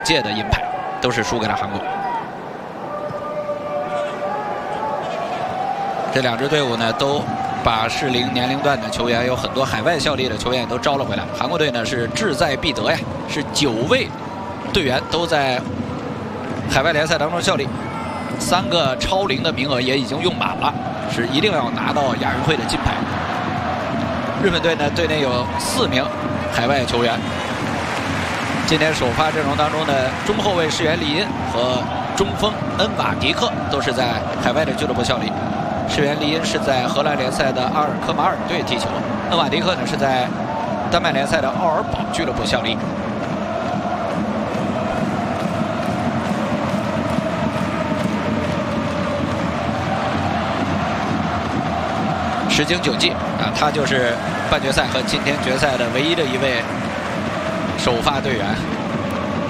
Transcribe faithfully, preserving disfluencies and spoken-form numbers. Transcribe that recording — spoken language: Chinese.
届的银牌都是输给了韩国。这两支队伍呢，都把适龄年龄段的球员，有很多海外效力的球员都招了回来。韩国队呢是志在必得呀，是九位队员都在海外联赛当中效力，三个超龄的名额也已经用满了，是一定要拿到亚运会的金牌。日本队呢队内有四名海外球员。今天首发阵容当中的中后卫石原里因和中锋恩瓦迪克都是在海外的俱乐部效力。石原里因是在荷兰联赛的阿尔科马尔队踢球，恩瓦迪克呢是在丹麦联赛的奥尔堡俱乐部效力。时经九季啊，他就是半决赛和今天决赛的唯一的一位首发队员。